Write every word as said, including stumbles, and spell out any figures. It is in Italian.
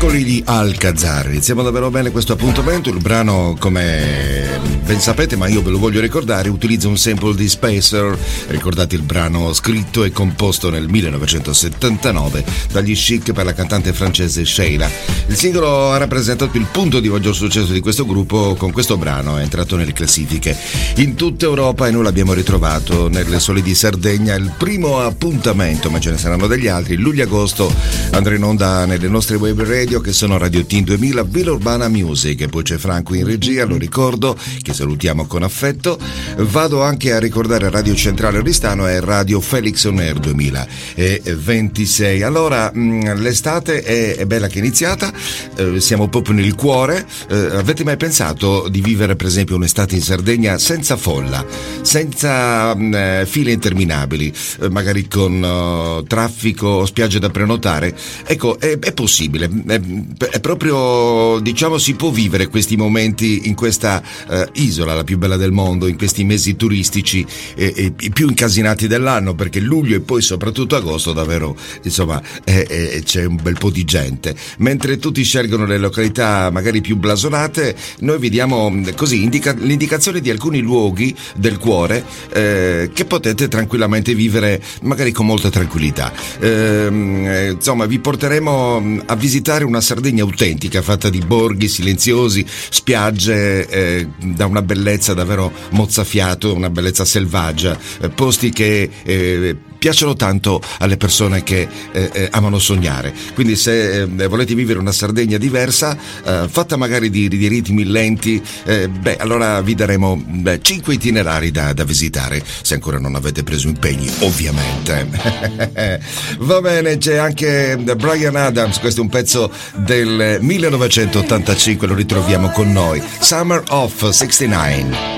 Eccoli gli Alcazar. Iniziamo davvero bene questo appuntamento. Il brano, come ben sapete, ma io ve lo voglio ricordare, utilizza un sample di Spacer. Ricordate il brano scritto e composto nel millenovecentosettantanove dagli Chic per la cantante francese Sheila. Il singolo ha rappresentato il punto di maggior successo di questo gruppo. Con questo brano è entrato nelle classifiche in tutta Europa e noi l'abbiamo ritrovato nelle sole di Sardegna. Il primo appuntamento, ma ce ne saranno degli altri, luglio-agosto andrà in onda nelle nostre web radio che sono Radio Teen duemila, Villa Urbana Music, e poi c'è Franco in regia, lo ricordo, che salutiamo con affetto. Vado anche a ricordare Radio Centrale Oristano e Radio Felix On Air duemilaventisei. Allora, l'estate è, è bella che è iniziata, eh, siamo proprio nel cuore. Eh, avete mai pensato di vivere per esempio un'estate in Sardegna senza folla, senza eh, file interminabili, eh, magari con uh, traffico, spiagge da prenotare? Ecco, è, è possibile, è, è proprio, diciamo, si può vivere questi momenti in questa uh, isola, la più bella del mondo, in questi mesi turistici eh, eh, i più incasinati dell'anno, perché luglio e poi soprattutto agosto davvero, insomma, eh, eh, c'è un bel po' di gente. Mentre tutti scelgono le località magari più blasonate, noi vi diamo così indica- l'indicazione di alcuni luoghi del cuore eh, che potete tranquillamente vivere magari con molta tranquillità. Eh, insomma, vi porteremo a visitare una Sardegna autentica, fatta di borghi silenziosi, spiagge eh, da una bellezza davvero mozzafiato, una bellezza selvaggia, eh, posti che eh, piacciono tanto alle persone che eh, eh, amano sognare. Quindi se eh, volete vivere una Sardegna diversa, eh, fatta magari di, di ritmi lenti, eh, beh, allora vi daremo beh, cinque itinerari da, da visitare, se ancora non avete preso impegni, ovviamente. Va bene, c'è anche Bryan Adams, questo è un pezzo del millenovecentottantacinque, lo ritroviamo con noi, Summer of sessantanove.